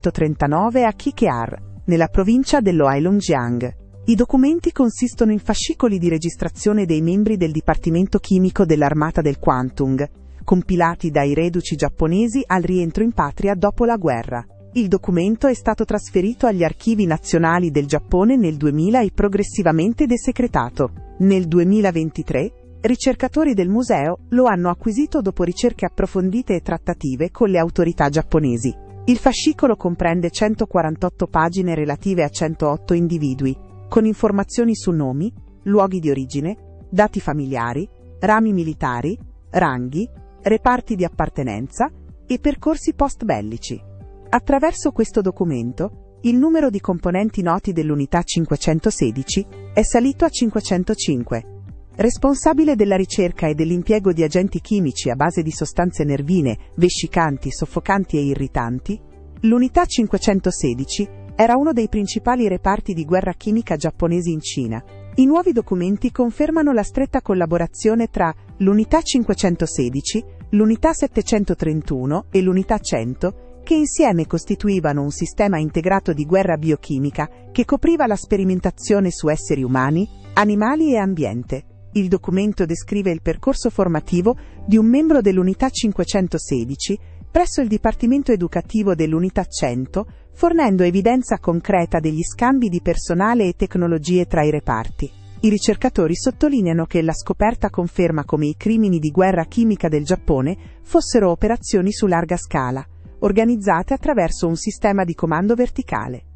1939 a Qiqihar, nella provincia dello Heilongjiang. I documenti consistono in fascicoli di registrazione dei membri del Dipartimento Chimico dell'Armata del Kwantung, compilati dai reduci giapponesi al rientro in patria dopo la guerra. Il documento è stato trasferito agli archivi nazionali del Giappone nel 2000 e progressivamente desecretato. Nel 2023, ricercatori del museo lo hanno acquisito dopo ricerche approfondite e trattative con le autorità giapponesi. Il fascicolo comprende 148 pagine relative a 108 individui, con informazioni su nomi, luoghi di origine, dati familiari, rami militari, ranghi, reparti di appartenenza e percorsi post-bellici. Attraverso questo documento, il numero di componenti noti dell'unità 516 è salito a 505. Responsabile della ricerca e dell'impiego di agenti chimici a base di sostanze nervine, vescicanti, soffocanti e irritanti, l'unità 516 era uno dei principali reparti di guerra chimica giapponesi in Cina. I nuovi documenti confermano la stretta collaborazione tra l'unità 516, l'unità 731 e l'unità 100, che insieme costituivano un sistema integrato di guerra biochimica che copriva la sperimentazione su esseri umani, animali e ambiente. Il documento descrive il percorso formativo di un membro dell'unità 516 presso il Dipartimento Educativo dell'unità 100, fornendo evidenza concreta degli scambi di personale e tecnologie tra i reparti. I ricercatori sottolineano che la scoperta conferma come i crimini di guerra chimica del Giappone fossero operazioni su larga scala, organizzate attraverso un sistema di comando verticale.